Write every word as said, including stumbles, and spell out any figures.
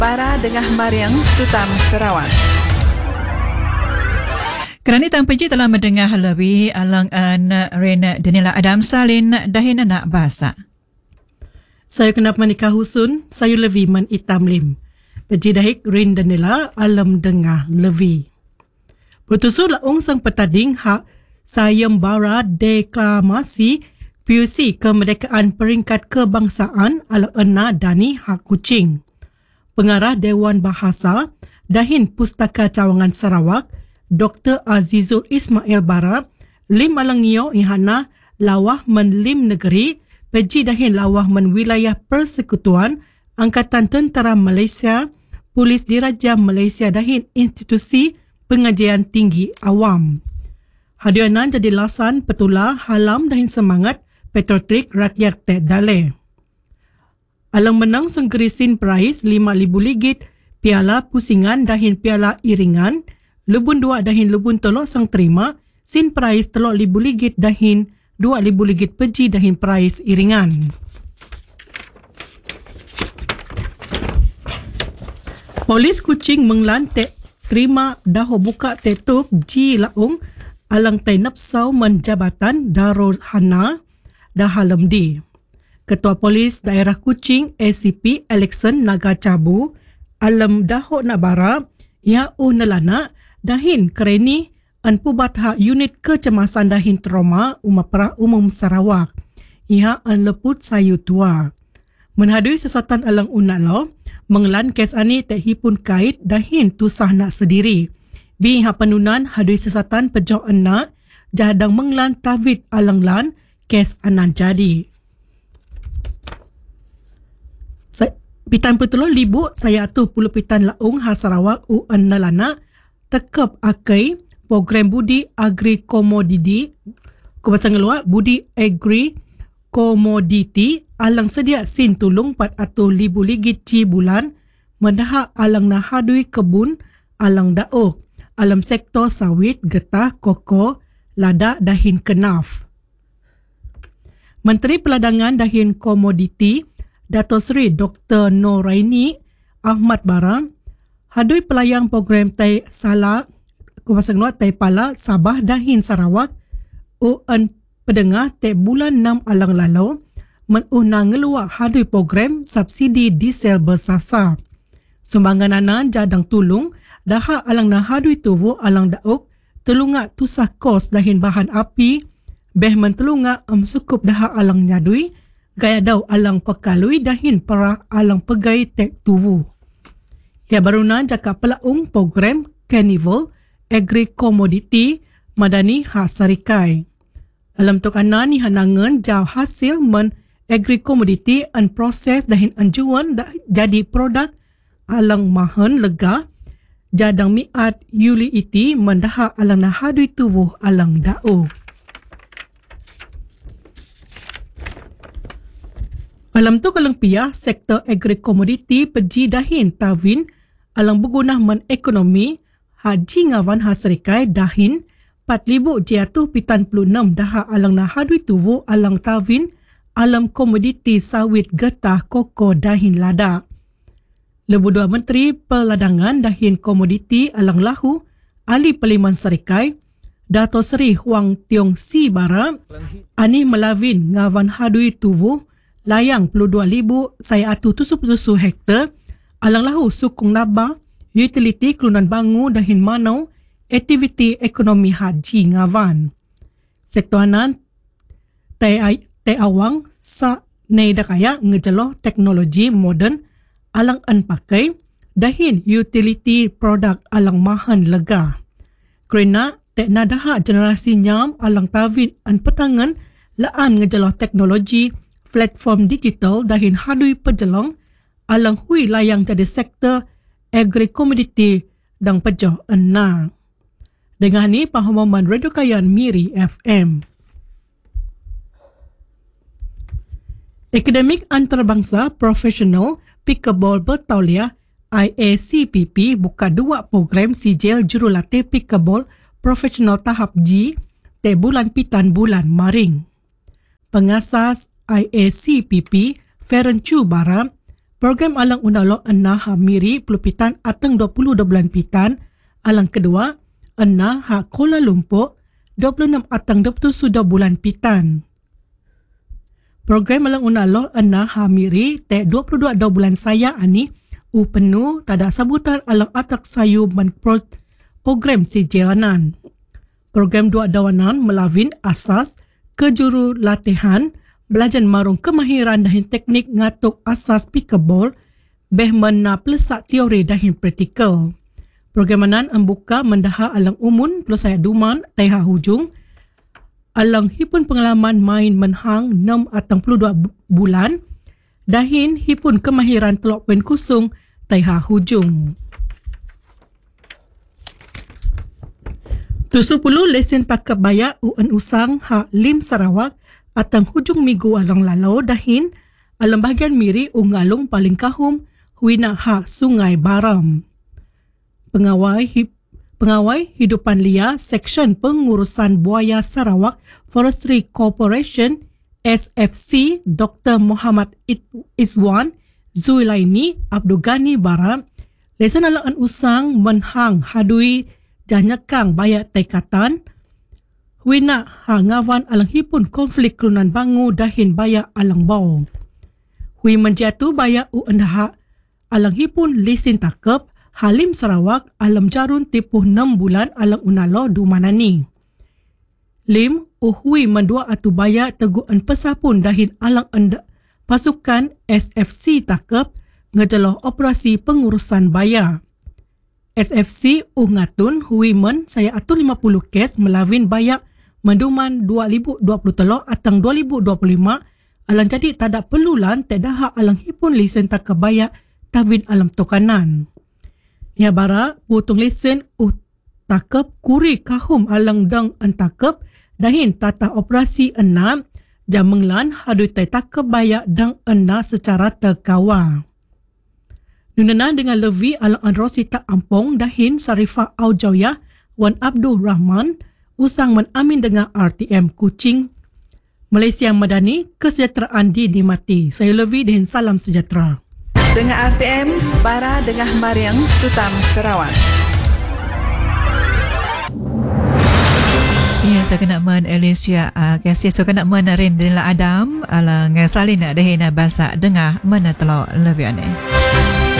Para Dengah Mariang Tutam Sarawak. Kerana Tang Peji telah mendengar lebih alang an Rena Daniela Adam Salin dahin anak bahasa. Saya kenap menikah husun, saya lebih men itam lim. Peji dahik Rin Daniela alam dengar lebih. Bertusu laung sang petading hak sayembara deklamasi P U C Kemerdekaan Peringkat Kebangsaan ala ena Dani Hak Kuching. Pengarah Dewan Bahasa Dahin Pustaka Cawangan Sarawak Doktor Azizul Ismail Bara lim alangio ihana lawah men lim negeri peji dahin lawah men wilayah persekutuan Angkatan Tentera Malaysia Polis Diraja Malaysia dahin institusi pengajian tinggi awam. Hadianan jadi lasan petula halam dahin semangat Patriotik Rakyat Ted Dale. Alang menang senggerisin prize lima ribu ringgit piala pusingan dahin piala iringan lubun dua dahin lubun tolok sang terima sin prize telok ribu ringgit dahin dua ribu ringgit peji dahin prize iringan. Polis Kuching menglantik terima dah buka tetuk ji laung alang tai napsau menjabatan Darul Hana dah halam di. Ketua Polis Daerah Kuching A C P Alexon Naga Cabu alam dahok nabara ia u nelana dahin kereni an pubat hak unit kecemasan dahin trauma Umapara Umum Sarawak. Ia an leput sayu tua. Menhadui sesatan alang unak lo, mengelan kes ani tak hipun kait dahin tusah nak sediri. Bi ha penunan hadui sesatan pejok enak, jahadang mengelan tawid alang lan kes anan jadi. Sa- pitan pertulur libu saya atuh puluh pitan laung ha Sarawak u an nalana tekep akai program budi agri komoditi kubasang luar budi agri komoditi alang sedia sin tulung pat atau libu ligit ci bulan mendahak alang nahadui kebun alang daok alam sektor sawit getah koko lada dahin kenaf. Menteri Peladangan dahin komoditi Dato' Seri Doktor Noraini Ahmad Bara hadui pelayang program Tai Salak kuasa luar Tai Pala Sabah dahin Sarawak u an pedengah te bulan enam alang lalu menuna ngeluar hadui program subsidi diesel bersasa. Sumbangan anan jadang tulung daha alang na hadui tuvu alang dauk telungak tusah kos dahin bahan api beh mentelungak am sukup daha alang nyadui gaya dau alang pekalui dahin para alang pegai tek tuvu. Ya barunan jaka pelaung program Carnival Agri Commodity Madani Hasarikai. Alam tok anan ni hanangan jauh hasil men Agri Commodity and proses dahin anjuan dah jadi produk alang mahan lega jadang miat yuli iti mendaha alang nahadui tubuh alang da'u. Alam tu kalang piyah sektor agri komoditi peji dahin tawin alang bergunah men ekonomi haji ngawan hasrikai dahin empat ribu jatuh pitan puluh enam daha alang nahadui tubuh alang tawin alam komoditi sawit getah koko dahin lada. Lebu dua Menteri Peladangan dahin komoditi alang lahu ahli Parlimen Serikai Dato' Seri Huang Tiong Si Bara ani melawin ngawan hadui tubuh layang puluh dua ribu saya atu tusu-tusu hektar alang lahu sukung naba utility kelunan bangu dahin manau aktiviti ekonomi haji ngawan. Sektor anan tai tai awang sa nei dakaya ngejeloh teknologi moden alang an pakai dahin utility produk alang mahan lega. Kerana tek nadaha generasi nyam alang tawin an petangan laan ngejeloh teknologi platform digital dahin hadui pejelong alang hui layang jadi sektor agri komoditi dan pejoh enang. Dengan ni pengumuman Radio Kayan Miri F M. Akademik Antarabangsa Profesional Pickleball Bertauliah I A C P P buka dua program sijil jurulatih pickleball profesional tahap G te bulan pitan bulan maring. Pengasas I A C P P Feren Chu Bara Program alang unalo ena ha miri pelupitan atang dua puluh dua bulan pitan. Alang kedua, ena ha Kuala Lumpur dua puluh enam atang dua puluh sudah bulan pitan. Program alang unalo ena ha miri te dua puluh dua dua bulan saya ani u penuh tada sabutan alang atak sayu man pro, program si jalanan. Program dua dawanan melawin asas kejuru latihan belajar marung kemahiran dahin teknik ngatuk asas pikabol beh mena pelesak teori dahin praktikal. Program anan membuka mendaha alang umun plus saya duman taiha hujung alang hipun pengalaman main menhang enam atang puluh dua bulan dahin hipun kemahiran telok pen kusung taiha hujung. tujuh puluh lesen takap bayak U N Usang ha Lim Sarawak atang hujung minggu alang lalau dahin alam bahagian miri ungalung paling kahum huina ha Sungai Baram. Pengawai hip, pengawai hidupan liar Seksyen Pengurusan Buaya Sarawak Forestry Corporation S F C Doktor Muhammad Izwan Zuilaini Abdul Ghani Baram lesen alang usang menhang hadui janyakang bayak taikatan huina ha ngawan alang hipun konflik kelunan bangu dahin bayak alang bau. Hui menjatu bayak u endah alang hipun lisin takep Halim Sarawak alam jarun tipuh enam bulan alang unalo du manani. Lim uhui mendua atu bayak teguan pesapun dahin alang enda pasukan S F C takep ngejeloh operasi pengurusan bayak. S F C uh ngatun hui men saya atu lima puluh kes melawin bayak menduman dua ribu dua puluh tiga atang dua ribu dua puluh lima alang jadi tada pelulan tedah alang hipun lisen takep bayak tawin alam tokanan. Ya bara putung lesen uh takep kuri kahum alang dang entakep dahin tata operasi enam jamenglan hadui tai takep bayak dang ena secara terkawal. Nunana dengan levi alang Rosita Ampong dahin Sarifah Aujawiyah Wan Abdul Rahman usang menamin dengan R T M Kuching Malaysia Madani kesejahteraan dinikmati. Saya Levi dan salam sejahtera. Dengan R T M, Bara Dengah Mariang, Tutam Sarawak. Ya, saya kena men Alicia uh, kasih saya kena men Rin Daniela Adam alang salin dahin bahasa Dengah mana telok lebih aneh.